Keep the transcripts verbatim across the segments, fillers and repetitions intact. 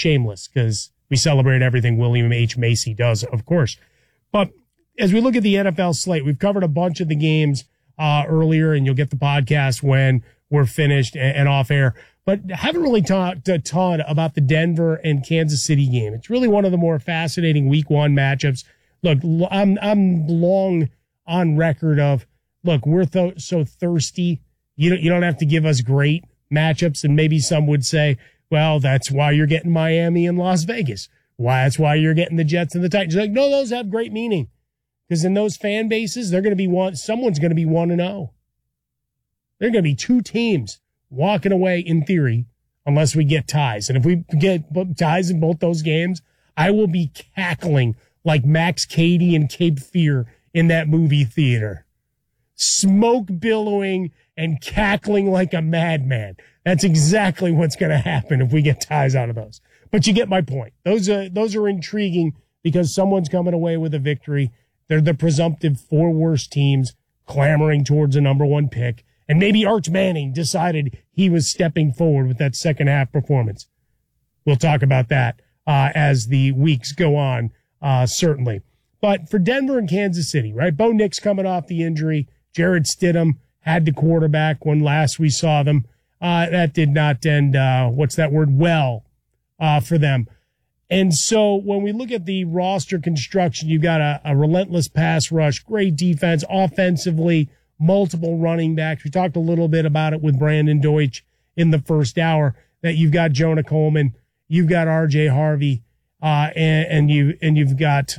shameless because we celebrate everything William H. Macy does, of course. But as we look at the N F L slate, we've covered a bunch of the games uh, earlier, and you'll get the podcast when we're finished and, and off air. But haven't really talked a ton about the Denver and Kansas City game. It's really one of the more fascinating week one matchups. Look, I'm I'm long on record of, look, we're th- so thirsty. You don't, you don't have to give us great matchups. And maybe some would say, well, that's why you're getting Miami and Las Vegas. Why? That's why you're getting the Jets and the Titans. Like, no, those have great meaning. Because in those fan bases, they're going to be one, someone's going to be one and oh. They're going to be two teams walking away in theory, unless we get ties. And if we get ties in both those games, I will be cackling like Max Cady and Cape Fear in that movie theater. Smoke billowing and cackling like a madman. That's exactly what's going to happen if we get ties out of those. But you get my point. Those are, those are intriguing because someone's coming away with a victory. They're the presumptive four worst teams clamoring towards a number one pick. And maybe Arch Manning decided he was stepping forward with that second half performance. We'll talk about that uh, as the weeks go on, uh, certainly. But for Denver and Kansas City, right? Bo Nix coming off the injury. Jared Stidham had the quarterback when last we saw them. Uh, that did not end, uh, what's that word? Well, uh, for them. And so when we look at the roster construction, you've got a, a relentless pass rush, great defense, offensively, multiple running backs. We talked a little bit about it with Brandon Deutsch in the first hour, that you've got Jonah Coleman, you've got R J Harvey, uh, and, and you, and you've got,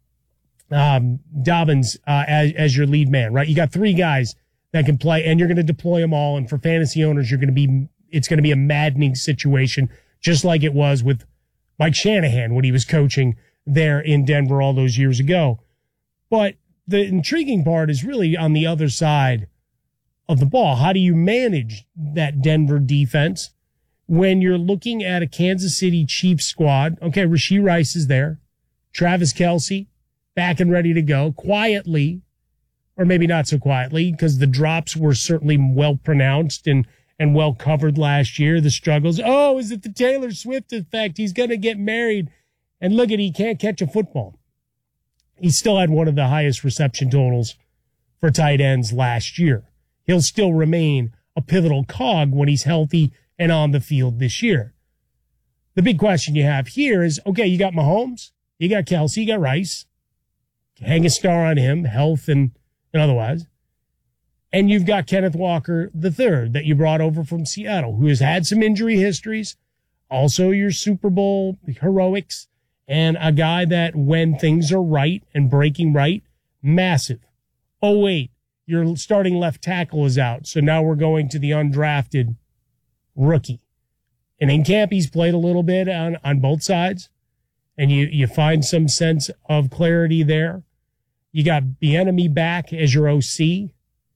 um, Dobbins, uh, as, as your lead man, right? You got three guys that can play, and you're going to deploy them all. And for fantasy owners, you're going to be, it's going to be a maddening situation, just like it was with Mike Shanahan when he was coaching there in Denver all those years ago. But the intriguing part is really on the other side of the ball. How do you manage that Denver defense when you're looking at a Kansas City Chiefs squad? Okay, Rashee Rice is there. Travis Kelce, back and ready to go. Quietly, or maybe not so quietly, because the drops were certainly well pronounced and, and well covered last year. The struggles. Oh, is it the Taylor Swift effect? He's going to get married. And look at, he can't catch a football. He still had one of the highest reception totals for tight ends last year. He'll still remain a pivotal cog when he's healthy and on the field this year. The big question you have here is, okay, you got Mahomes, you got Kelce, you got Rice. Hang a star on him, health and, and otherwise. And you've got Kenneth Walker the third that you brought over from Seattle, who has had some injury histories, also your Super Bowl heroics, and a guy that when things are right and breaking right, massive. Oh, wait, your starting left tackle is out, so now we're going to the undrafted rookie. And in camp, he's played a little bit on, on both sides, and you, you find some sense of clarity there. You got Bieniemy back as your O C,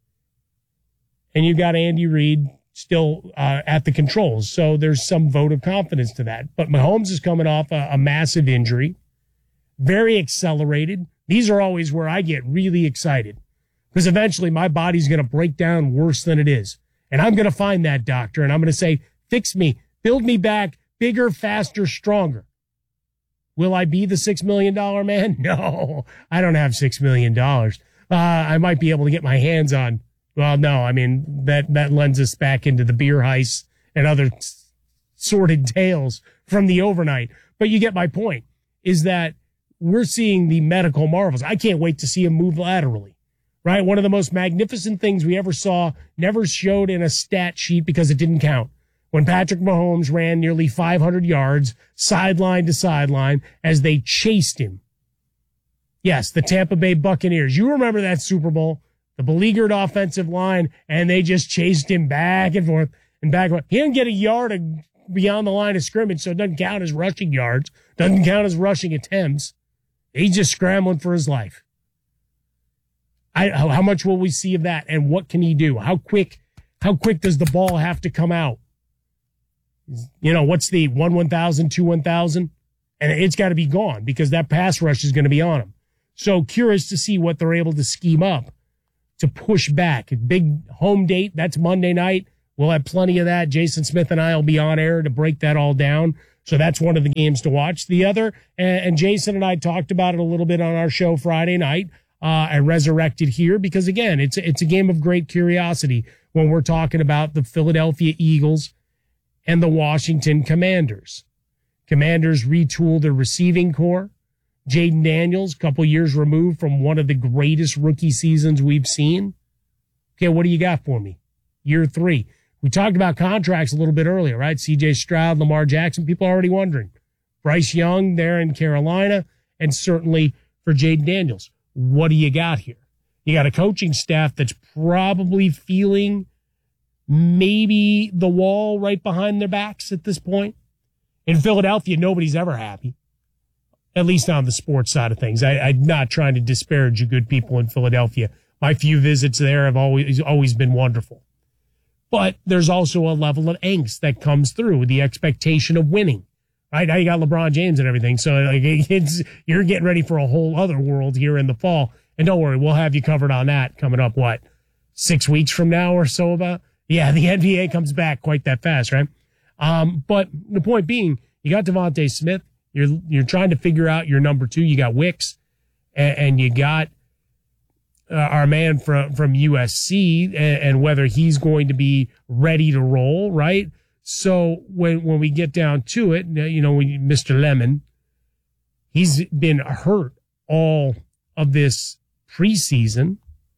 and you got Andy Reid still uh, at the controls. So there's some vote of confidence to that. But Mahomes is coming off a, a massive injury, very accelerated. These are always where I get really excited because eventually my body's going to break down worse than it is. And I'm going to find that doctor and I'm going to say, fix me, build me back, bigger, faster, stronger. Will I be the six million dollars man? No, I don't have six million dollars. Uh, I might be able to get my hands on. Well, no, I mean, that, that lends us back into the beer heists and other sordid tales from the overnight. But you get my point, is that we're seeing the medical marvels. I can't wait to see him move laterally, right? One of the most magnificent things we ever saw, never showed in a stat sheet because it didn't count. When Patrick Mahomes ran nearly five hundred yards, sideline to sideline, as they chased him. Yes, the Tampa Bay Buccaneers. You remember that Super Bowl? The beleaguered offensive line, and they just chased him back and forth and back and forth. He didn't get a yard beyond the line of scrimmage, so it doesn't count as rushing yards, doesn't count as rushing attempts. He's just scrambling for his life. I, how, how much will we see of that, and what can he do? How quick, how quick does the ball have to come out? You know, what's the one one thousand, two one thousand? And it's got to be gone because that pass rush is going to be on him. So curious to see what they're able to scheme up to push back. Big home date, that's Monday night. We'll have plenty of that. Jason Smith and I will be on air to break that all down. So that's one of the games to watch. The other, and, and Jason and I talked about it a little bit on our show Friday night. Uh, I resurrected here because, again, it's, it's a game of great curiosity when we're talking about the Philadelphia Eagles and the Washington Commanders. Commanders retooled their receiving core. Jaden Daniels, a couple years removed from one of the greatest rookie seasons we've seen. Okay, what do you got for me? Year three. We talked about contracts a little bit earlier, right? C J Stroud, Lamar Jackson, people are already wondering. Bryce Young there in Carolina, and certainly for Jaden Daniels. What do you got here? You got a coaching staff that's probably feeling maybe the wall right behind their backs at this point. In Philadelphia, nobody's ever happy, at least on the sports side of things. I, I'm not trying to disparage you good people in Philadelphia. My few visits there have always always been wonderful. But there's also a level of angst that comes through with the expectation of winning. Right now you got LeBron James and everything, so like it's, you're getting ready for a whole other world here in the fall. And don't worry, we'll have you covered on that coming up, what, six weeks from now or so about? Yeah, the N B A comes back quite that fast, right? Um, but the point being, you got Devontae Smith. You're you're trying to figure out your number two. You got Wicks, and, and you got uh, our man from from U S C, and, and whether he's going to be ready to roll, right? So when when we get down to it, you know, when Mister Lemon, he's been hurt all of this preseason.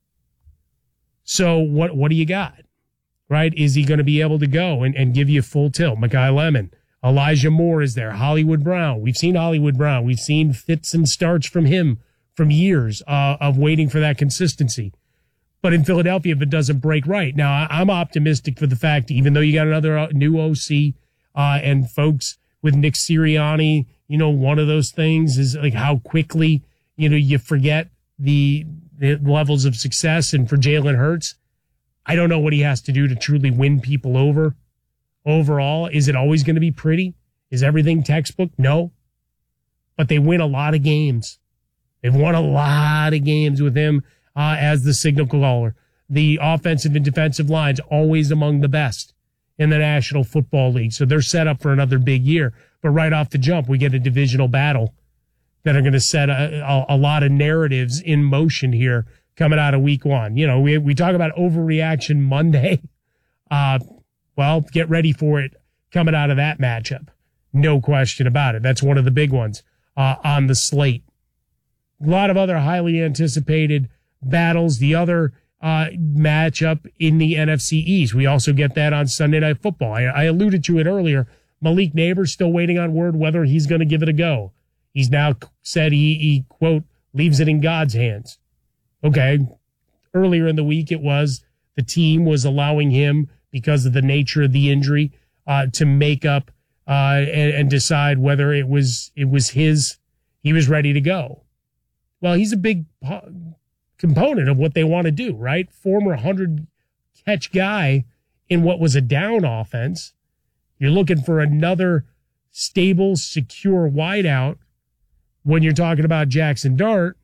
So what what do you got, right? Is he going to be able to go and, and give you full tilt? Mekhi Lemon, Elijah Moore is there, Hollywood Brown. We've seen Hollywood Brown. We've seen fits and starts from him from years uh, of waiting for that consistency. But in Philadelphia, if it doesn't break right. Now, I'm optimistic for the fact, even though you got another new O C uh, and folks with Nick Sirianni, you know, one of those things is like how quickly, you know, you forget the, the levels of success. And for Jalen Hurts, I don't know what he has to do to truly win people over. Overall, is it always going to be pretty? Is everything textbook? No. But they win a lot of games. They've won a lot of games with him Uh, as the signal caller. The offensive and defensive lines always among the best in the National Football League. So they're set up for another big year. But right off the jump, we get a divisional battle that are going to set a, a, a lot of narratives in motion here coming out of week one. You know, we we talk about overreaction Monday. Uh, well, get ready for it coming out of that matchup. No question about it. That's one of the big ones uh, on the slate. A lot of other highly anticipated battles. The other uh, matchup in the N F C East. We also get that on Sunday Night Football. I, I alluded to it earlier. Malik Neighbors still waiting on word whether he's going to give it a go. He's now said he, he, quote, leaves it in God's hands. Okay. Earlier in the week, it was the team was allowing him, because of the nature of the injury, uh, to make up uh, and, and decide whether it was it was his, he was ready to go. Well, he's a big component of what they want to do, right? Former one hundred catch guy in what was a down offense. You're looking for another stable, secure wideout when you're talking about Jackson Dart.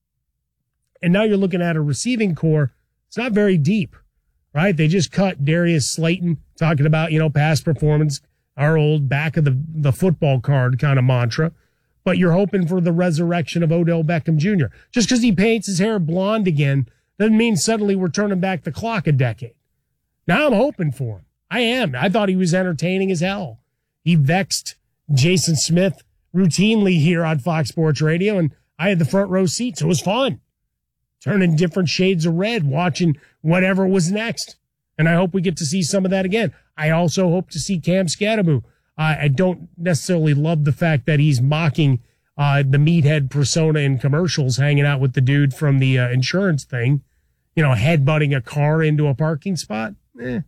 And now you're looking at a receiving core. It's not very deep, right? They just cut Darius Slayton, talking about, you know, past performance, our old back of the, the football card kind of mantra. But you're hoping for the resurrection of Odell Beckham Junior Just because he paints his hair blonde again doesn't mean suddenly we're turning back the clock a decade. Now I'm hoping for him. I am. I thought he was entertaining as hell. He vexed Jason Smith routinely here on Fox Sports Radio, and I had the front row seat, so it was fun. Turning different shades of red, watching whatever was next. And I hope we get to see some of that again. I also hope to see Cam Scattermoo. Uh, I don't necessarily love the fact that he's mocking uh, the meathead persona in commercials, hanging out with the dude from the uh, insurance thing, you know, headbutting a car into a parking spot. Eh.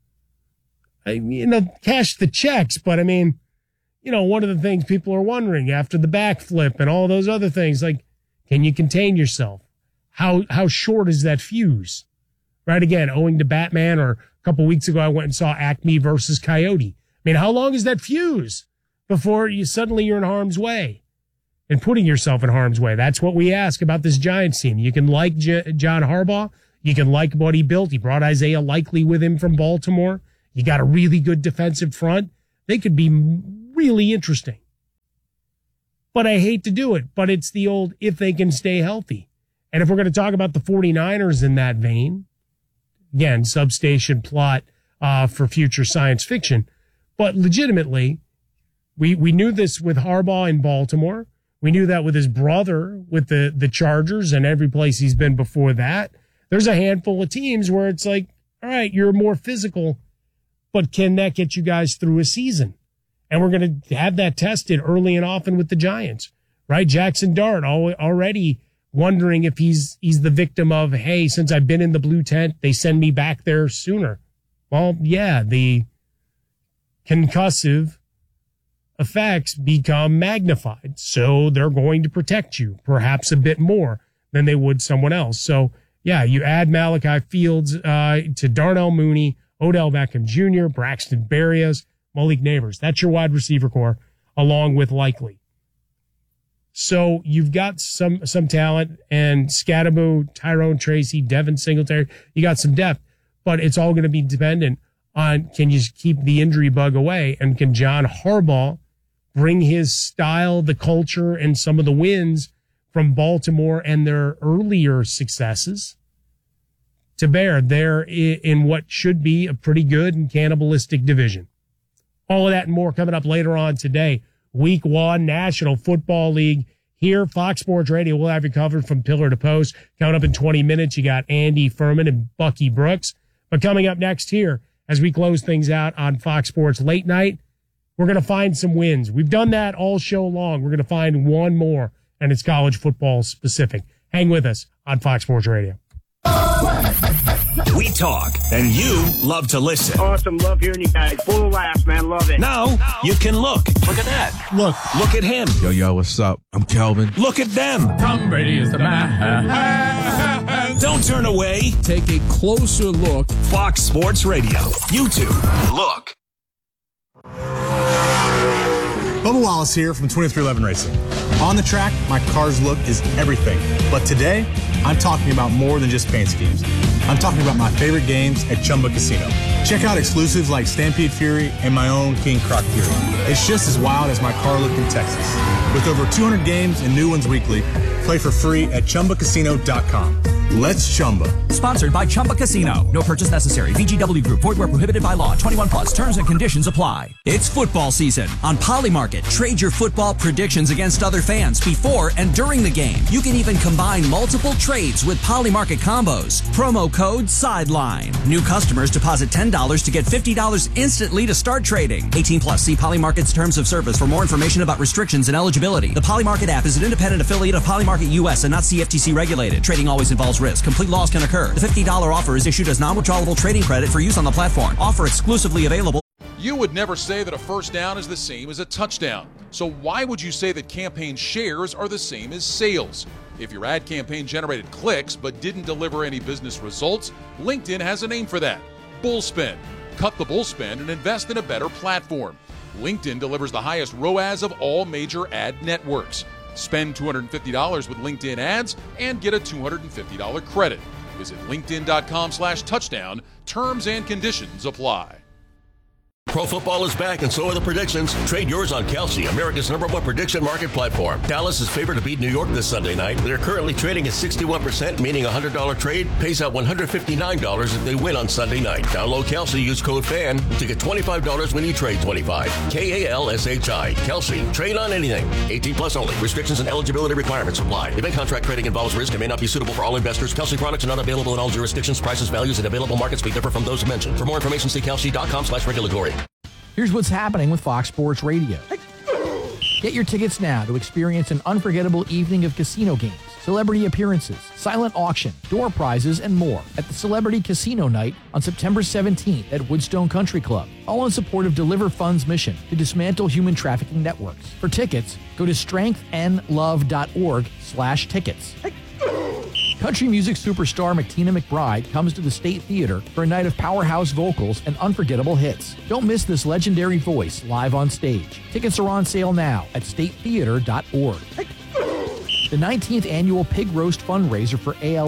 I, you know, cash the checks, but I mean, you know, one of the things people are wondering after the backflip and all those other things, like, can you contain yourself? How how short is that fuse? Right, again, owing to Batman, or a couple weeks ago I went and saw Acme versus Coyote. I mean, how long is that fuse before you suddenly you're in harm's way and putting yourself in harm's way? That's what we ask about this Giants team. You can like J- John Harbaugh. You can like what he built. He brought Isaiah Likely with him from Baltimore. You got a really good defensive front. They could be really interesting. But I hate to do it, but it's the old if they can stay healthy. And if we're going to talk about the 49ers in that vein, again, substation plot uh, for future science fiction, but legitimately, we, we knew this with Harbaugh in Baltimore. We knew that with his brother, with the, the Chargers and every place he's been before that. There's a handful of teams where it's like, all right, you're more physical, but can that get you guys through a season? And we're going to have that tested early and often with the Giants, right? Jackson Dart already wondering if he's he's the victim of, hey, since I've been in the blue tent, they send me back there sooner. Well, yeah, the concussive effects become magnified. So they're going to protect you perhaps a bit more than they would someone else. So, yeah, you add Malachi Fields uh, to Darnell Mooney, Odell Beckham Junior, Braxton Berrios, Malik Neighbors. That's your wide receiver core, along with Likely. So you've got some some talent, and Scatterbo, Tyrone Tracy, Devin Singletary. You got some depth, but it's all going to be dependent on, can you keep the injury bug away, and can John Harbaugh bring his style, the culture, and some of the wins from Baltimore and their earlier successes to bear there in what should be a pretty good and cannibalistic division. All of that and more coming up later on today. Week one, National Football League here. Fox Sports Radio will have you covered from pillar to post. Coming up in twenty minutes, you got Andy Furman and Bucky Brooks. But coming up next here, as we close things out on Fox Sports Late Night, we're going to find some wins. We've done that all show long. We're going to find one more, and it's college football specific. Hang with us on Fox Sports Radio. We talk, and you love to listen. Awesome. Love hearing you guys. Full of laughs, man. Love it. Now, you can look. Look at that. Look. Look at him. Yo, yo, what's up? I'm Kelvin. Look at them. Tom Brady is the man. Don't turn away. Take a closer look. Fox Sports Radio. YouTube. Look. Bubba Wallace here from twenty-three eleven Racing. On the track, my car's look is everything. But today, I'm talking about more than paint schemes. I'm talking about my favorite games at Chumba Casino. Check out exclusives like Stampede Fury and my own King Croc Fury. It's just as wild as my car look in Texas. With over two hundred games and new ones weekly, play for free at Chumba Casino dot com. Let's Chumba. Sponsored by Chumba Casino. No purchase necessary. V G W Group. Void where prohibited by law. twenty-one plus. Terms and conditions apply. It's football season on Polymarket. Trade your football predictions against other fans before and during the game. You can even combine multiple trades with Polymarket combos. Promo code SIDELINE. New customers deposit ten dollars to get fifty dollars instantly to start trading. eighteen plus. See Polymarket's terms of service for more information about restrictions and eligibility. The Polymarket app is an independent affiliate of Polymarket U S and not C F T C regulated. Trading always involves risk. Complete loss can occur. The fifty dollars offer is issued as non-withdrawable trading credit for use on the platform. Offer exclusively available. You would never say that a first down is the same as a touchdown. So why would you say that campaign shares are the same as sales? If your ad campaign generated clicks but didn't deliver any business results, LinkedIn has a name for that. Bullspend. Cut the bullspend and invest in a better platform. LinkedIn delivers the highest R O A S of all major ad networks. Spend two hundred fifty dollars with LinkedIn ads and get a two hundred fifty dollars credit. Visit linkedin.com slash touchdown. Terms and conditions apply. Pro football is back, and so are the predictions. Trade yours on Kalshi, America's number one prediction market platform. Dallas is favored to beat New York this Sunday night. They're currently trading at sixty-one percent, meaning a one hundred dollars trade pays out one hundred fifty-nine dollars if they win on Sunday night. Download Kalshi, use code FAN to get twenty-five dollars when you trade twenty-five dollars. K A L S H I. Kalshi. Trade on anything. eighteen plus only. Restrictions and eligibility requirements apply. Event contract trading involves risk and may not be suitable for all investors. Kalshi products are not available in all jurisdictions. Prices, values, and available markets may differ from those mentioned. For more information, see kalshi.com slash regulatory. Here's what's happening with Fox Sports Radio. Get your tickets now to experience an unforgettable evening of casino games, celebrity appearances, silent auction, door prizes, and more at the Celebrity Casino Night on September seventeenth at Woodstone Country Club, all in support of Deliver Fund's mission to dismantle human trafficking networks. For tickets, go to strengthandlove.org slash tickets. Country music superstar McTina McBride comes to the State Theater for a night of powerhouse vocals and unforgettable hits. Don't miss this legendary voice live on stage. Tickets are on sale now at state theater dot org. The nineteenth annual Pig Roast fundraiser for A L S is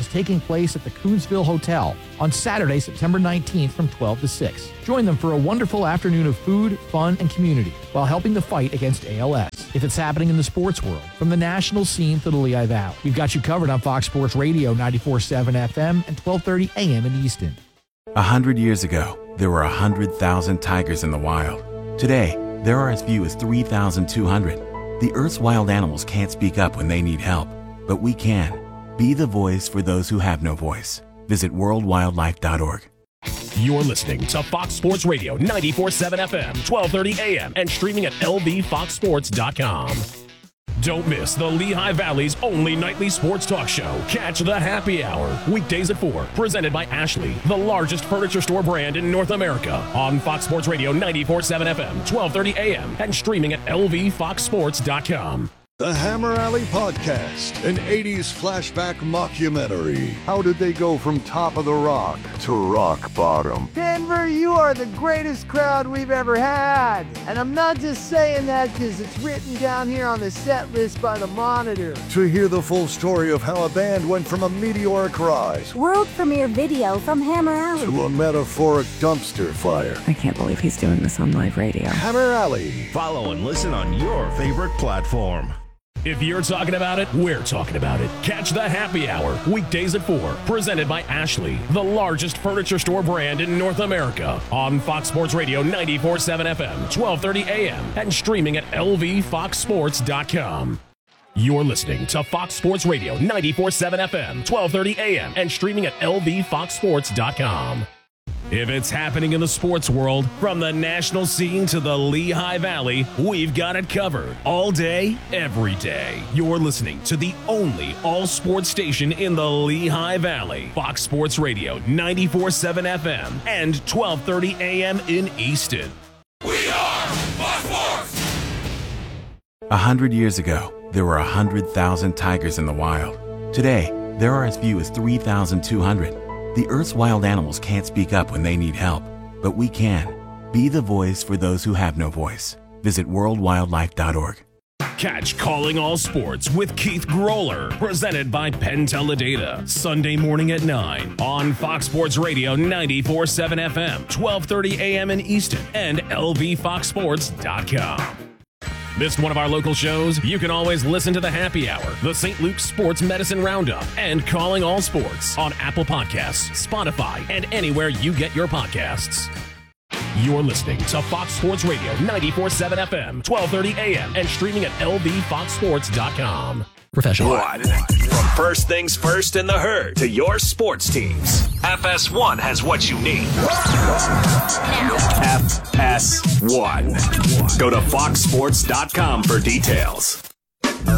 taking place at the Coonsville Hotel on Saturday, September nineteenth from twelve to six. Join them for a wonderful afternoon of food, fun, and community while helping the fight against A L S. If it's happening in the sports world, from the national scene to the Lehigh Valley, we've got you covered on Fox Sports Radio ninety-four point seven F M and twelve thirty A M in Easton. A hundred years ago, there were a hundred thousand tigers in the wild. Today, there are as few as three thousand two hundred. The Earth's wild animals can't speak up when they need help, but we can. Be the voice for those who have no voice. Visit world wildlife dot org. You're listening to Fox Sports Radio ninety-four point seven F M, twelve thirty A M, and streaming at L V fox sports dot com. Don't miss the Lehigh Valley's only nightly sports talk show. Catch the Happy Hour, weekdays at four, presented by Ashley, the largest furniture store brand in North America, on Fox Sports Radio ninety-four point seven F M, twelve thirty A M, and streaming at L V fox sports dot com. The Hammer Alley Podcast, an eighties flashback mockumentary. How did they go from top of the rock to rock bottom? Denver, you are the greatest crowd we've ever had. And I'm not just saying that because it's written down here on the set list by the Monitor. To hear the full story of how a band went from a meteoric rise, world premiere video from Hammer Alley, to a metaphoric dumpster fire. I can't believe he's doing this on live radio. Hammer Alley. Follow and listen on your favorite platform. If you're talking about it, we're talking about it. Catch the Happy Hour, weekdays at four, presented by Ashley, the largest furniture store brand in North America, on Fox Sports Radio ninety-four point seven F M, twelve thirty A M, and streaming at L V fox sports dot com. You're listening to Fox Sports Radio ninety-four point seven F M, twelve thirty A M, and streaming at L V fox sports dot com. If it's happening in the sports world, from the national scene to the Lehigh Valley, we've got it covered. All day, every day. You're listening to the only all-sports station in the Lehigh Valley. Fox Sports Radio, ninety-four point seven F M and twelve thirty A M in Easton. We are Fox Sports! A hundred years ago, there were a hundred thousand tigers in the wild. Today, there are as few as three thousand two hundred. The Earth's wild animals can't speak up when they need help, but we can. Be the voice for those who have no voice. Visit world wildlife dot org. Catch Calling All Sports with Keith Groller, presented by Penn Teledata, Sunday morning at nine on Fox Sports Radio ninety-four point seven F M, twelve thirty A M in Easton, and L V fox sports dot com. Missed one of our local shows? You can always listen to the Happy Hour, the Saint Luke's Sports Medicine Roundup, and Calling All Sports on Apple Podcasts, Spotify, and anywhere you get your podcasts. You're listening to Fox Sports Radio ninety-four point seven F M, twelve thirty A M, and streaming at L V fox sports dot com. Professional. One. From first things first in the herd to your sports teams, F S one has what you need. F S one. Go to fox sports dot com for details.